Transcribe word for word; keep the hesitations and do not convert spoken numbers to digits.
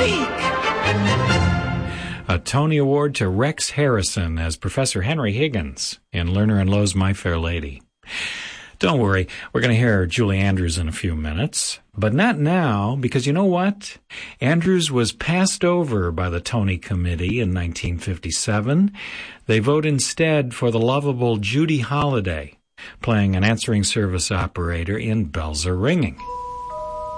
speak. A Tony Award to Rex Harrison as Professor Henry Higgins in Lerner and Loewe's My Fair Lady. Don't worry, we're going to hear Julie Andrews in a few minutes, but not now, because you know what? Andrews was passed over by the Tony Committee in nineteen fifty-seven. They vote instead for the lovable Judy Holliday, playing an answering service operator in Bells Are Ringing.